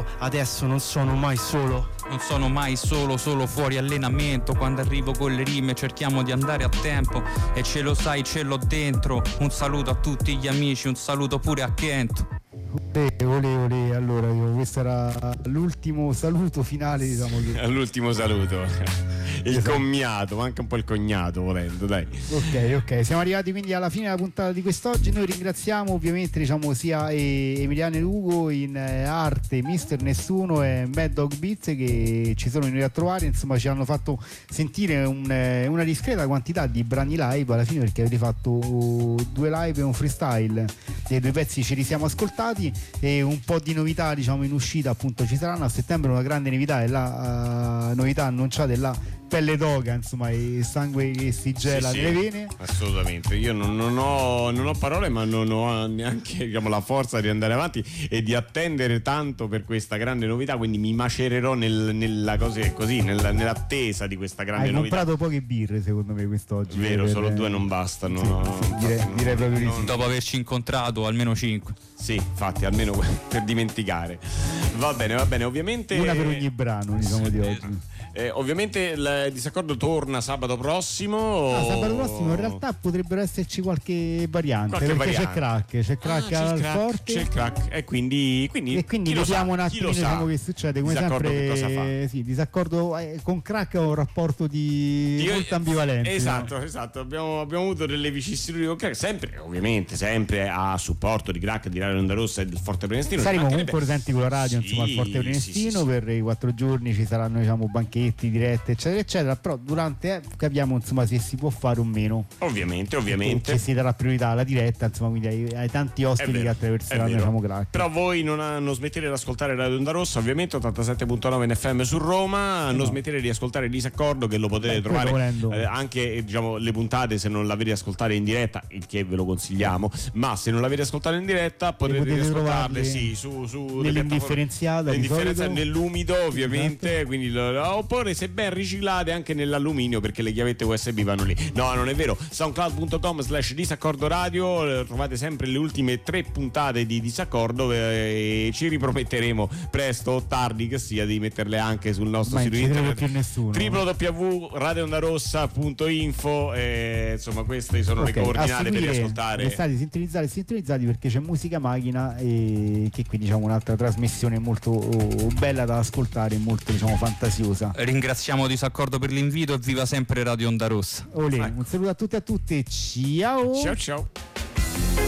adesso non sono mai solo. Non sono mai solo fuori allenamento. Quando arrivo con le rime cerchiamo di andare a tempo. E ce lo sai, ce l'ho dentro. Un saluto a tutti gli amici, un saluto pure a Kento. Olè. Allora, questo era l'ultimo saluto finale, diciamo. L'ultimo saluto. Il commiato, ma anche un po' il cognato volendo, dai. Ok, siamo arrivati quindi alla fine della puntata di quest'oggi. Noi ringraziamo ovviamente, diciamo, sia Emiliano e Ugo in arte, Mister Nessuno e Mad Dog Beats, che ci sono venuti a trovare, insomma ci hanno fatto sentire una discreta quantità di brani live alla fine, perché avete fatto 2 live e un freestyle, dei 2 pezzi ce li siamo ascoltati, e un po' di novità, diciamo, in uscita appunto ci saranno a settembre. Una grande novità è la novità annunciata, è la Pelle d'Oca, insomma, il sangue che si gela nelle vene. Assolutamente, io non ho parole, ma non ho neanche, diciamo, la forza di andare avanti e di attendere tanto per questa grande novità, quindi mi macererò nell'attesa di questa grande novità. Hai comprato poche birre secondo me quest'oggi. Vero, solo 2 non bastano. Direi proprio di sì. Dopo averci incontrato almeno 5. Sì, infatti, almeno per dimenticare. Va bene, ovviamente. Una per ogni brano, diciamo, di oggi. Ovviamente il disaccordo torna sabato prossimo. Sabato prossimo in realtà potrebbero esserci qualche variante, perché c'è crack al forte. C'è il crack e quindi vediamo un attimo, diciamo, che succede. Come disaccordo sempre, che cosa fa. sì, disaccordo con crack è un rapporto di molta ambivalenza. Esatto, abbiamo avuto delle vicissitudini con crack, sempre a supporto di crack, di Radio Onda Rossa e del Forte Prenestino. Saremo comunque presenti con la radio, insomma, al Forte Prenestino per i 4 giorni. Ci saranno, diciamo, banchetti, dirette, eccetera, però durante capiamo, insomma, se si può fare o meno. Ovviamente che si darà priorità alla diretta, insomma, quindi ai tanti ospiti che attraverseranno, diciamo, crack. Però voi non smettete di ascoltare Radio Onda Rossa, ovviamente 87.9 in FM su Roma, non smettete di ascoltare Disaccordo, che lo potete trovare anche, diciamo, le puntate, se non l'avete ascoltate in diretta, il che ve lo consigliamo, ma se non l'avete ascoltate in diretta potete ascoltarle su nell'indifferenziata, nell'umido, ovviamente, quindi oppure, se ben riciclate, anche nell'alluminio, perché le chiavette USB vanno lì. No, non è vero. soundcloud.com/disaccordo radio, trovate sempre le ultime 3 puntate di Disaccordo, e ci riprometteremo presto o tardi che sia di metterle anche sul nostro sito internet www.radioondarossa.info. Insomma, queste sono le coordinate per riascoltare. State sintonizzati perché c'è Musica Macchina, che quindi, diciamo, un'altra trasmissione molto bella da ascoltare, molto, diciamo, fantasiosa. Ringraziamo Disaccordo per l'invito e viva sempre Radio Onda Rossa. Un saluto a tutti e a tutte, ciao. Ciao.